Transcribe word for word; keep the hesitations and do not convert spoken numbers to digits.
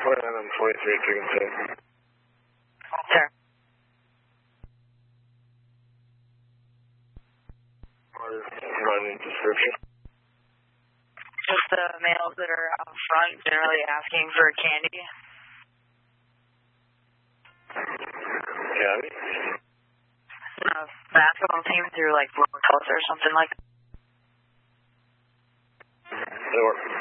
twenty-nine and forty-three, if you can say. Sure. What is your description? Just the males that are out front generally asking for candy. Candy? A basketball team through like Tulsa or something like that. That'll work.